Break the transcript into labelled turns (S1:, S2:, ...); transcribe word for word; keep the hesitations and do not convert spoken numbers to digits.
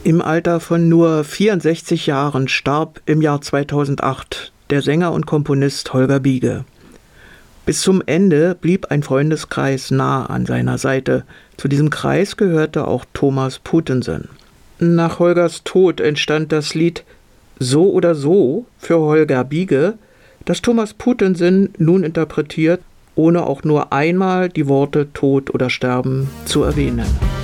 S1: Im Alter von nur vierundsechzig Jahren starb im Jahr zweitausendacht der Sänger und Komponist Holger Biege. Bis zum Ende blieb ein Freundeskreis nah an seiner Seite. Zu diesem Kreis gehörte auch Thomas Putensen. Nach Holgers Tod entstand das Lied »So oder so« für Holger Biege, das Thomas Putensen nun interpretiert, ohne auch nur einmal die Worte Tod oder Sterben zu erwähnen.